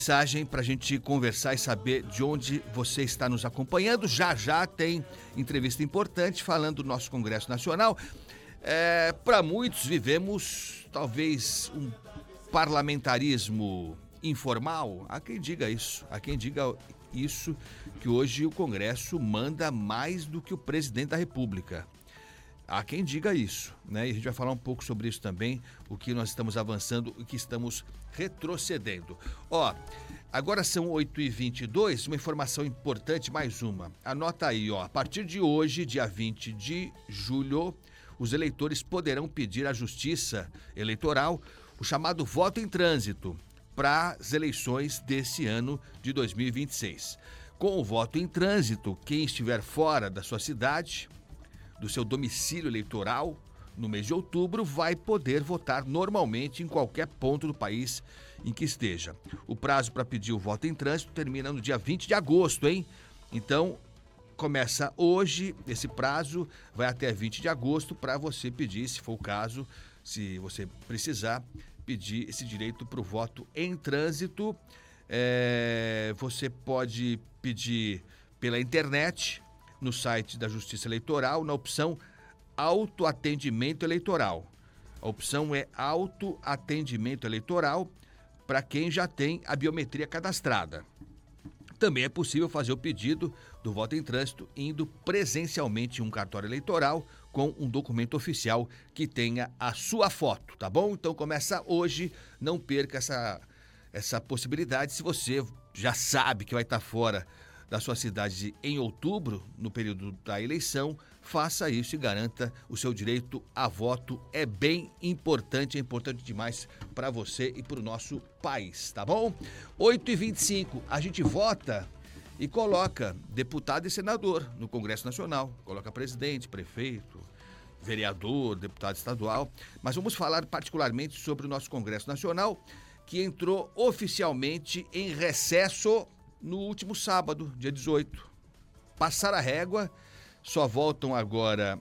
Mensagem para a gente conversar e saber de onde você está nos acompanhando. Já já tem entrevista importante falando do nosso Congresso Nacional. Para muitos vivemos talvez um parlamentarismo informal. Há quem diga isso, que hoje o Congresso manda mais do que o presidente da República. Há quem diga isso, né? E a gente vai falar um pouco sobre isso também, o que nós estamos avançando e o que estamos retrocedendo. Agora são 8h22, uma informação importante, mais uma. Anota aí, a partir de hoje, dia 20 de julho, os eleitores poderão pedir à Justiça Eleitoral o chamado voto em trânsito para as eleições desse ano de 2026. Com o voto em trânsito, quem estiver fora da sua cidade, do seu domicílio eleitoral, no mês de outubro, vai poder votar normalmente em qualquer ponto do país em que esteja. O prazo para pedir o voto em trânsito termina no dia 20 de agosto, hein? Então, começa hoje, esse prazo vai até 20 de agosto para você pedir, se for o caso, se você precisar, pedir esse direito para o voto em trânsito. Você pode pedir pela internet, no site da Justiça Eleitoral, na opção autoatendimento eleitoral. A opção é autoatendimento eleitoral para quem já tem a biometria cadastrada. Também é possível fazer o pedido do voto em trânsito indo presencialmente em um cartório eleitoral com um documento oficial que tenha a sua foto, tá bom? Então começa hoje, não perca essa possibilidade. Se você já sabe que vai estar fora da sua cidade em outubro, no período da eleição, faça isso e garanta o seu direito a voto. É bem importante, é importante demais para você e para o nosso país, tá bom? 8h25, a gente vota e coloca deputado e senador no Congresso Nacional. Coloca presidente, prefeito, vereador, deputado estadual. Mas vamos falar particularmente sobre o nosso Congresso Nacional, que entrou oficialmente em recesso no último sábado, dia 18. Passaram a régua, só voltam agora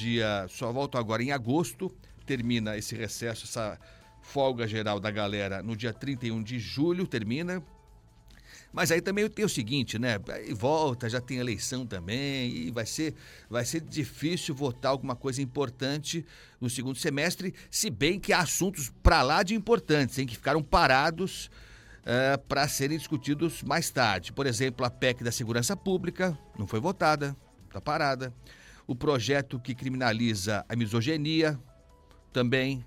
em agosto, termina esse recesso, essa folga geral da galera no dia 31 de julho, termina. Mas aí também tem o seguinte, né? Aí volta, já tem eleição também, e vai ser difícil votar alguma coisa importante no segundo semestre, se bem que há assuntos pra lá de importantes, hein, que ficaram parados para serem discutidos mais tarde. Por exemplo, a PEC da Segurança Pública não foi votada, está parada. O projeto que criminaliza a misoginia também.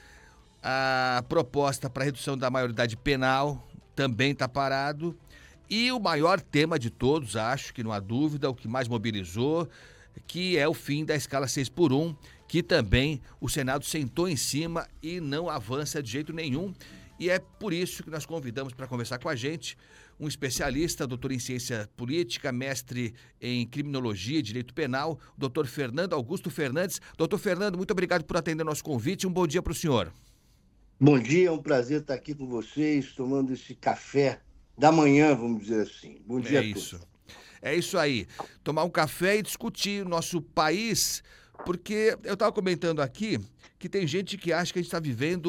A proposta para redução da maioridade penal também está parado. E o maior tema de todos, acho que não há dúvida, o que mais mobilizou, que é o fim da escala 6x1, que também o Senado sentou em cima e não avança de jeito nenhum. E é por isso que nós convidamos para conversar com a gente um especialista, doutor em ciência política, mestre em criminologia e direito penal, doutor Fernando Augusto Fernandes. Doutor Fernando, muito obrigado por atender nosso convite. Um bom dia para o senhor. Bom dia, é um prazer estar aqui com vocês, tomando esse café da manhã, vamos dizer assim. Bom dia a todos. É isso aí. Tomar um café e discutir o nosso país, porque eu estava comentando aqui que tem gente que acha que a gente está vivendo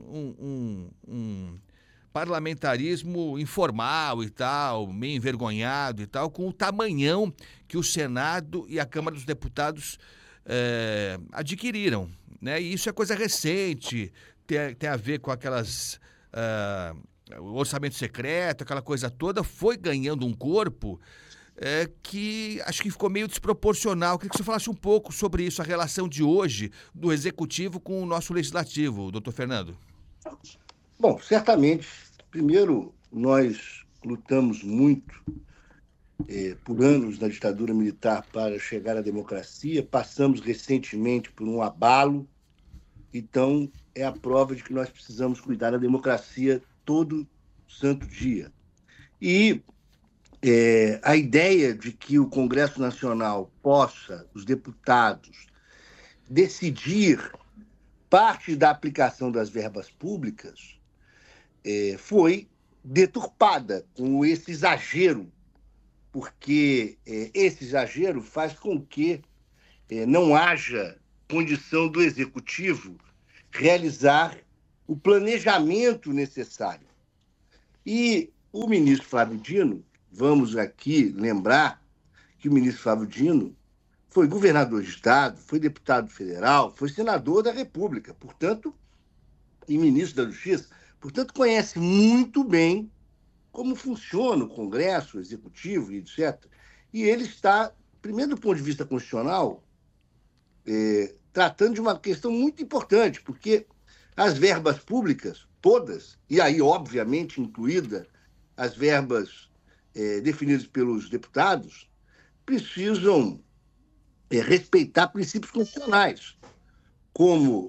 um parlamentarismo informal e tal, meio envergonhado e tal, com o tamanhão que o Senado e a Câmara dos Deputados adquiriram, né? E isso é coisa recente, tem a ver com aquelas... o orçamento secreto, aquela coisa toda, foi ganhando um corpo que acho que ficou meio desproporcional. Queria que você falasse um pouco sobre isso, a relação de hoje do Executivo com o nosso Legislativo, doutor Fernando. Bom, certamente, primeiro, nós lutamos muito por anos na ditadura militar para chegar à democracia, passamos recentemente por um abalo, então é a prova de que nós precisamos cuidar da democracia todo santo dia. E a ideia de que o Congresso Nacional possa, os deputados, decidir parte da aplicação das verbas públicas foi deturpada com esse exagero, porque esse exagero faz com que não haja condição do Executivo realizar o planejamento necessário. E o ministro Flávio Dino, vamos aqui lembrar que o ministro Flávio Dino foi governador de Estado, foi deputado federal, foi senador da República, portanto, e ministro da Justiça, portanto, conhece muito bem como funciona o Congresso, o Executivo e etc. E ele está, primeiro do ponto de vista constitucional, tratando de uma questão muito importante, porque as verbas públicas, todas, e aí, obviamente, incluída as verbas definidas pelos deputados, precisam respeitar princípios constitucionais, como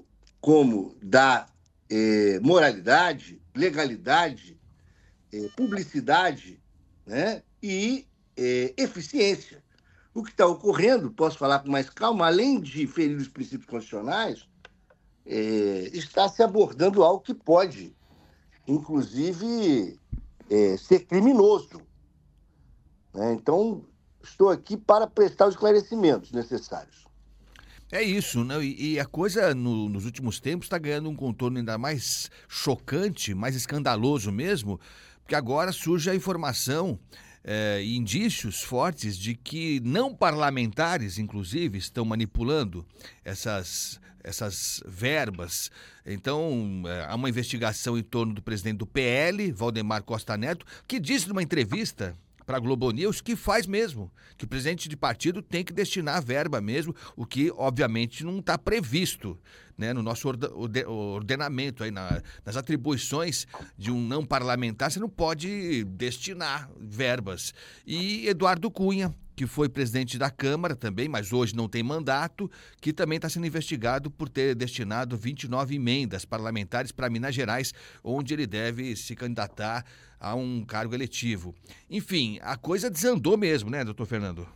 da moralidade, legalidade, publicidade, né, e eficiência. O que está ocorrendo, posso falar com mais calma, além de ferir os princípios constitucionais, está se abordando algo que pode, inclusive, ser criminoso. Né? Então, estou aqui para prestar os esclarecimentos necessários. É isso, né? E a coisa nos últimos tempos está ganhando um contorno ainda mais chocante, mais escandaloso mesmo, porque agora surge a informação e indícios fortes de que não parlamentares, inclusive, estão manipulando essas verbas. Então, há uma investigação em torno do presidente do PL, Valdemar Costa Neto, que disse numa entrevista para a Globo News que faz mesmo, que o presidente de partido tem que destinar a verba mesmo, o que obviamente não está previsto, né, no nosso ordenamento, aí nas atribuições de um não parlamentar, você não pode destinar verbas. E Eduardo Cunha, que foi presidente da Câmara também, mas hoje não tem mandato, que também está sendo investigado por ter destinado 29 emendas parlamentares para Minas Gerais, onde ele deve se candidatar a um cargo eletivo. Enfim, a coisa desandou mesmo, né, doutor Fernando?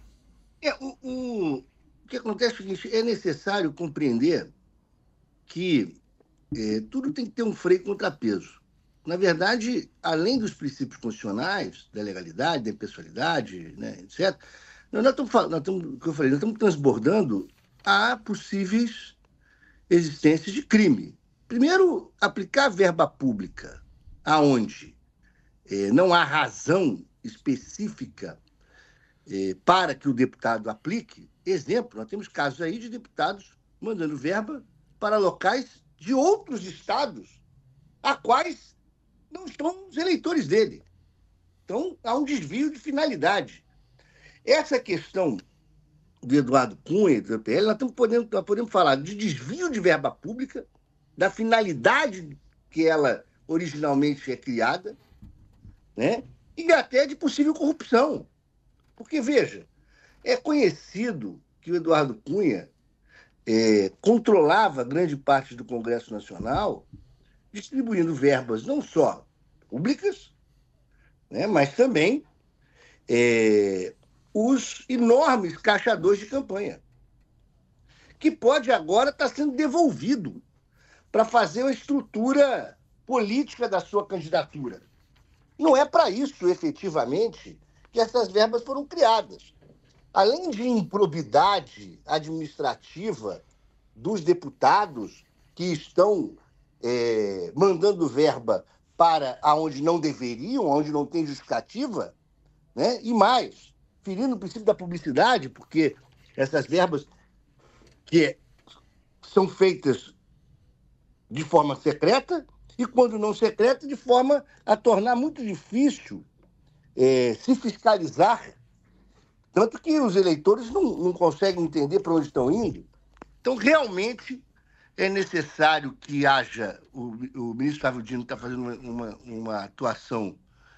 O que acontece é o seguinte, é necessário compreender que tudo tem que ter um freio contrapeso. Na verdade, além dos princípios constitucionais, da legalidade, da impessoalidade, né, etc., nós estamos transbordando a possíveis existências de crime. Primeiro, aplicar verba pública aonde não há razão específica para que o deputado aplique. Exemplo, nós temos casos aí de deputados mandando verba para locais de outros estados, a quais não estão os eleitores dele. Então, há um desvio de finalidade. Essa questão do Eduardo Cunha, do PL, nós podemos falar de desvio de verba pública, da finalidade que ela originalmente é criada, né? E até de possível corrupção. Porque, veja, é conhecido que o Eduardo Cunha controlava grande parte do Congresso Nacional, distribuindo verbas não só públicas, né, mas também os enormes caixadores de campanha, que pode agora estar sendo devolvido para fazer uma estrutura política da sua candidatura. Não é para isso, efetivamente, que essas verbas foram criadas. Além de improbidade administrativa dos deputados que estão mandando verba para onde não deveriam, onde não tem justificativa, né? E mais, ferindo o princípio da publicidade, porque essas verbas que são feitas de forma secreta e, quando não secreta, de forma a tornar muito difícil se fiscalizar, tanto que os eleitores não conseguem entender para onde estão indo. Então, realmente, é necessário que haja... O ministro Flávio Dino está fazendo uma atuação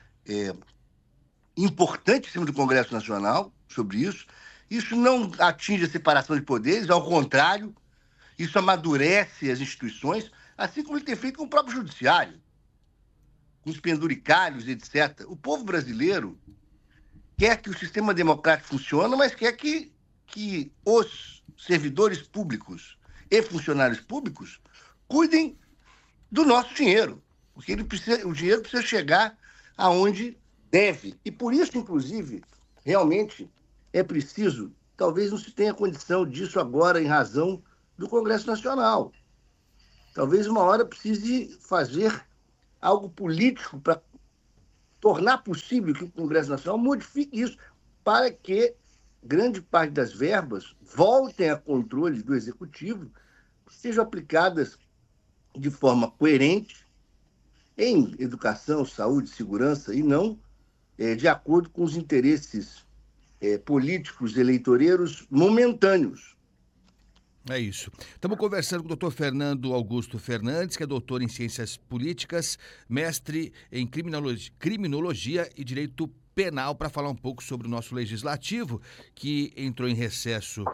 importante em cima do Congresso Nacional sobre isso. Isso não atinge a separação de poderes, ao contrário, isso amadurece as instituições, assim como ele tem feito com o próprio judiciário, com os penduricários, etc. O povo brasileiro quer que o sistema democrático funcione, mas quer que os servidores públicos e funcionários públicos cuidem do nosso dinheiro, porque o dinheiro precisa chegar aonde deve. E por isso, inclusive, realmente é preciso, talvez não se tenha condição disso agora em razão do Congresso Nacional. Talvez uma hora precise fazer algo político para tornar possível que o Congresso Nacional modifique isso para que grande parte das verbas voltem a controle do Executivo, sejam aplicadas de forma coerente em educação, saúde, segurança, e não de acordo com os interesses políticos eleitoreiros momentâneos. É isso. Estamos conversando com o doutor Fernando Augusto Fernandes, que é doutor em Ciências Políticas, mestre em Criminologia e Direito Penal, para falar um pouco sobre o nosso Legislativo, que entrou em recesso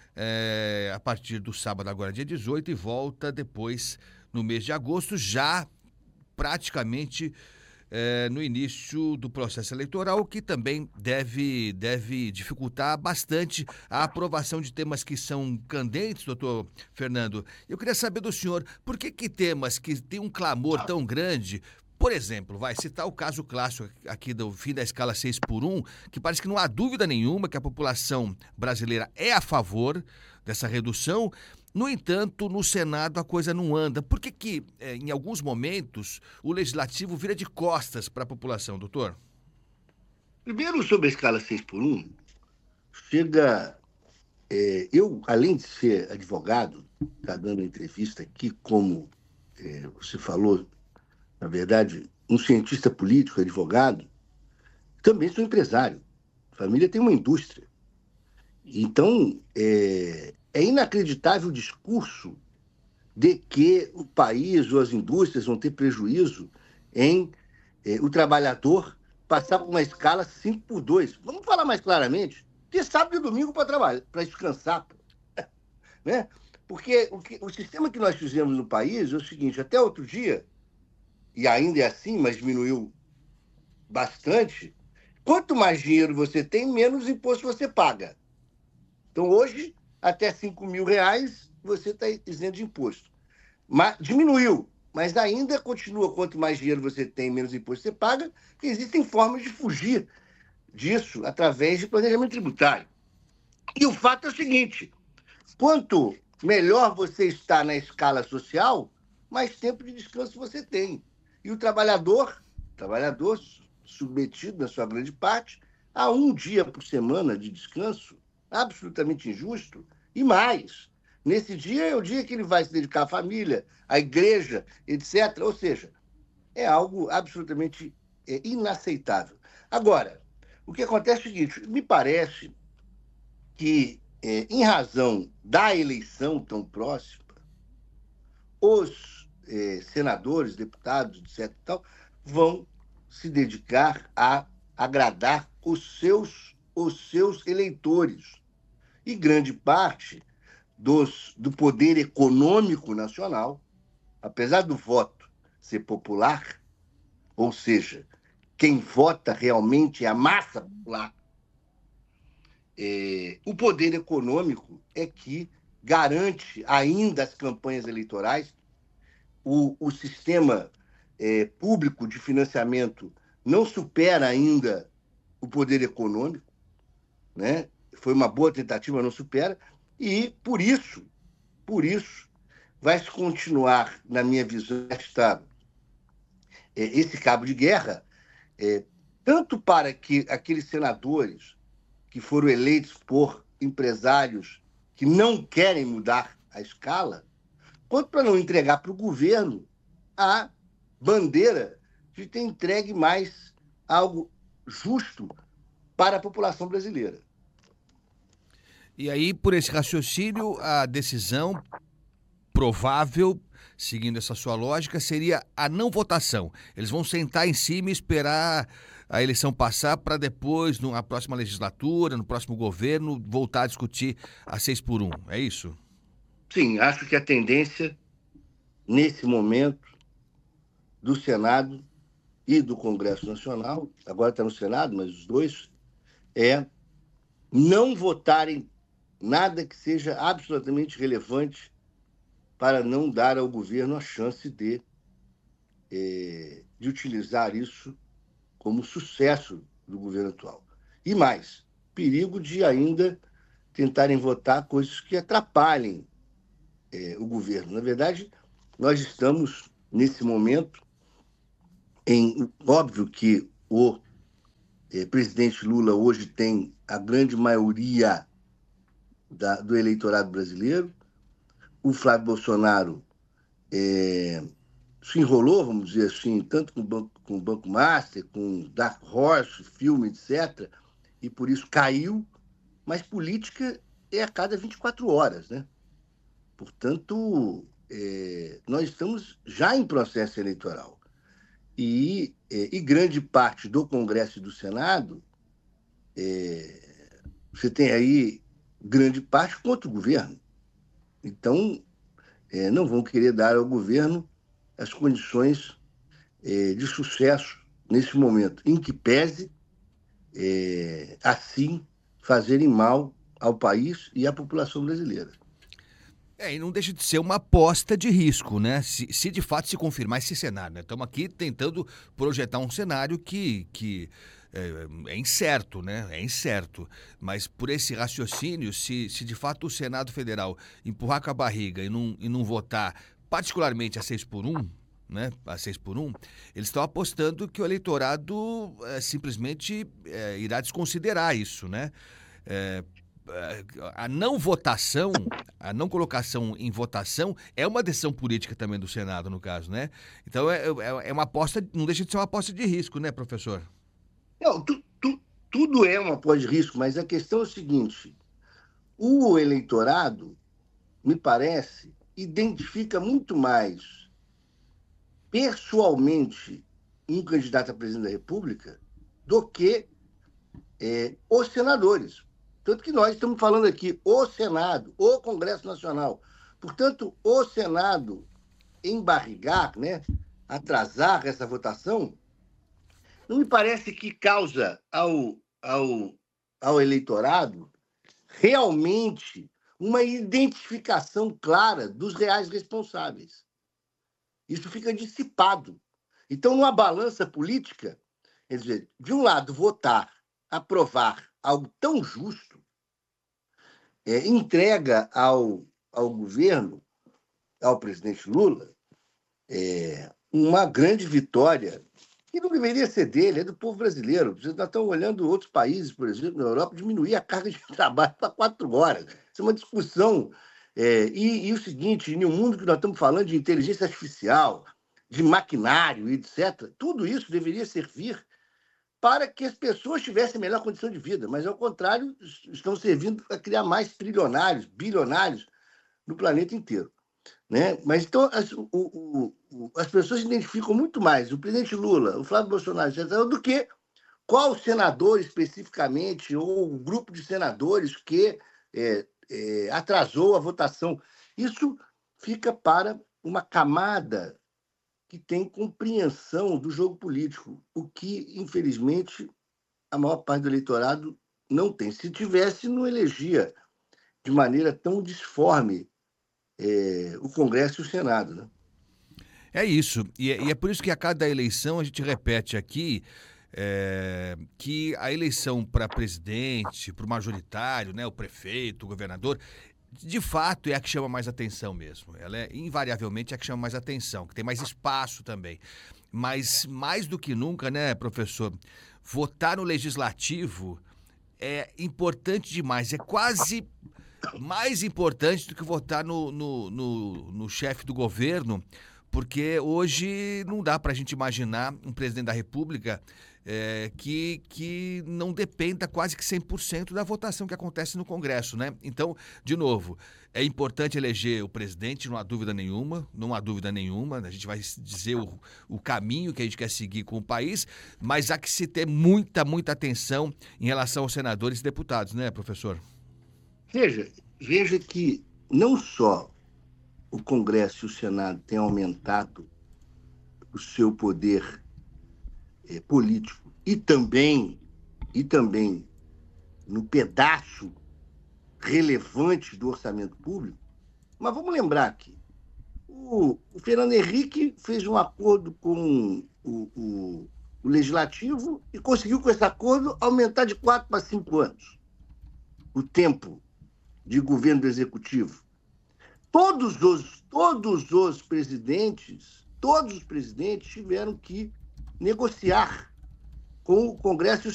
a partir do sábado, agora dia 18, e volta depois no mês de agosto, já praticamente no início do processo eleitoral, que também deve dificultar bastante a aprovação de temas que são candentes, doutor Fernando. Eu queria saber do senhor, por que temas que têm um clamor tão grande, por exemplo, vai citar o caso clássico aqui do fim da escala 6x1, que parece que não há dúvida nenhuma que a população brasileira é a favor dessa redução. No entanto, no Senado a coisa não anda. Por que em alguns momentos, o Legislativo vira de costas para a população, doutor? Primeiro, sobre a escala 6x1, chega... eu, além de ser advogado, está dando entrevista aqui, como você falou, na verdade, um cientista político, advogado, também sou empresário. A família tem uma indústria. Então, é inacreditável o discurso de que o país ou as indústrias vão ter prejuízo em o trabalhador passar por uma escala 5x2. Vamos falar mais claramente, ter sábado e domingo para trabalhar, para descansar. Né? Porque o sistema que nós fizemos no país é o seguinte: até outro dia, e ainda é assim, mas diminuiu bastante, quanto mais dinheiro você tem, menos imposto você paga. Então, hoje, até R$5.000, você está isento de imposto. Mas diminuiu, mas ainda continua, quanto mais dinheiro você tem, menos imposto você paga, porque existem formas de fugir disso através de planejamento tributário. E o fato é o seguinte: quanto melhor você está na escala social, mais tempo de descanso você tem. E o trabalhador submetido, na sua grande parte, a 1 dia por semana de descanso, absolutamente injusto, e mais. Nesse dia é o dia que ele vai se dedicar à família, à igreja, etc. Ou seja, é algo absolutamente inaceitável. Agora, o que acontece é o seguinte: me parece que, em razão da eleição tão próxima, os senadores, deputados, etc., tal, vão se dedicar a agradar os seus eleitores. E grande parte do poder econômico nacional, apesar do voto ser popular, ou seja, quem vota realmente é a massa popular, o poder econômico é que garante ainda as campanhas eleitorais. O sistema público de financiamento não supera ainda o poder econômico, né? Foi uma boa tentativa, mas não supera, e por isso, vai se continuar, na minha visão, esse cabo de guerra, tanto para que aqueles senadores que foram eleitos por empresários que não querem mudar a escala, quanto para não entregar para o governo a bandeira de ter entregue mais algo justo para a população brasileira. E aí, por esse raciocínio, a decisão provável, seguindo essa sua lógica, seria a não votação. Eles vão sentar em cima e esperar a eleição passar para depois, na próxima legislatura, no próximo governo, voltar a discutir a 6x1. É isso? Sim, acho que a tendência, nesse momento, do Senado e do Congresso Nacional, agora está no Senado, mas os dois, é não votarem nada que seja absolutamente relevante para não dar ao governo a chance de utilizar isso como sucesso do governo atual. E mais, perigo de ainda tentarem votar coisas que atrapalhem o governo. Na verdade, nós estamos, nesse momento, óbvio que o presidente Lula hoje tem a grande maioria do eleitorado brasileiro. O Flávio Bolsonaro se enrolou, vamos dizer assim, tanto com o Banco Master, com Dark Horse, filme, etc., e por isso caiu, mas política é a cada 24 horas, né? Portanto, nós estamos já em processo eleitoral. E grande parte do Congresso e do Senado, você tem aí grande parte contra o governo. Então, não vão querer dar ao governo as condições de sucesso nesse momento, em que pese, assim, fazerem mal ao país e à população brasileira. E não deixa de ser uma aposta de risco, né? Se de fato se confirmar esse cenário, né? Estamos aqui tentando projetar um cenário que é incerto, né? É incerto. Mas por esse raciocínio, se de fato o Senado Federal empurrar com a barriga e não votar particularmente a 6-1, né? A 6-1, eles estão apostando que o eleitorado simplesmente irá desconsiderar isso, né? A não votação, a não colocação em votação é uma decisão política também do Senado, no caso, né? Então é uma aposta, não deixa de ser uma aposta de risco, né, professor? Não, tudo é uma aposta de risco, mas a questão é o seguinte: o eleitorado, me parece, identifica muito mais pessoalmente um candidato a presidente da República do que os senadores. Tanto que nós estamos falando aqui, o Senado, o Congresso Nacional. Portanto, o Senado embarrigar, né, atrasar essa votação, não me parece que causa ao eleitorado realmente uma identificação clara dos reais responsáveis. Isso fica dissipado. Então, numa balança política, quer dizer, de um lado, votar, aprovar algo tão justo, entrega ao governo, ao presidente Lula, uma grande vitória, que não deveria ser dele, é do povo brasileiro. Vocês estão olhando outros países, por exemplo, na Europa, diminuir a carga de trabalho para 4 horas. Isso é uma discussão. E o seguinte, em um mundo que nós estamos falando de inteligência artificial, de maquinário, etc., tudo isso deveria servir para que as pessoas tivessem melhor condição de vida, mas, ao contrário, estão servindo para criar mais trilionários, bilionários no planeta inteiro, né? Mas, então, as pessoas se identificam muito mais o presidente Lula, o Flávio Bolsonaro, etc., do que qual senador especificamente ou o grupo de senadores que atrasou a votação. Isso fica para uma camada que tem compreensão do jogo político, o que, infelizmente, a maior parte do eleitorado não tem. Se tivesse, não elegia de maneira tão disforme o Congresso e o Senado, né? É isso. E é por isso que a cada eleição a gente repete aqui que a eleição para presidente, para o majoritário, né, o prefeito, o governador, de fato é a que chama mais atenção mesmo. Ela é invariavelmente a que chama mais atenção, que tem mais espaço também. Mas mais do que nunca, né, professor, votar no legislativo é importante demais. É quase mais importante do que votar no chefe do governo, porque hoje não dá para a gente imaginar um presidente da República que não dependa quase que 100% da votação que acontece no Congresso, né? Então, de novo, é importante eleger o presidente, não há dúvida nenhuma, a gente vai dizer o caminho que a gente quer seguir com o país, mas há que se ter muita atenção em relação aos senadores e deputados, né, professor? Veja que não só o Congresso e o Senado têm aumentado o seu poder político e também no pedaço relevante do orçamento público, mas vamos lembrar que o Fernando Henrique fez um acordo com o Legislativo e conseguiu, com esse acordo, aumentar de 4 para 5 anos o tempo de governo do Executivo. Todos os presidentes tiveram que negociar com o Congresso e o